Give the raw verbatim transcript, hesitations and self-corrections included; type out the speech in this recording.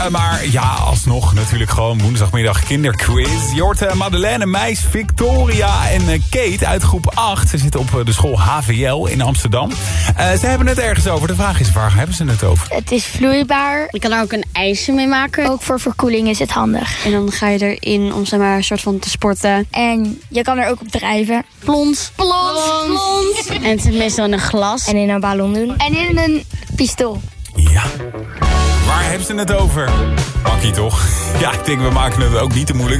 Uh, maar ja, alsnog natuurlijk gewoon woensdagmiddag kinderquiz. Je hoort uh, Madeleine, Meis, Victoria en uh, Kate uit groep acht. Ze zitten op uh, de school H V L in Amsterdam. Uh, ze hebben het ergens over. De vraag is, waar hebben ze het over? Het is vloeibaar. Je kan er ook een ijsje mee maken. Ook voor verkoeling is het handig. En dan ga je erin om zeg maar een soort van te sporten. En je kan er ook op drijven. Plons, plons, plons. En het zit meestal in een glas. En in een ballon doen. En in een pistool. Ja. Waar hebben ze het over? Makkie toch? Ja, ik denk we maken het ook niet te moeilijk.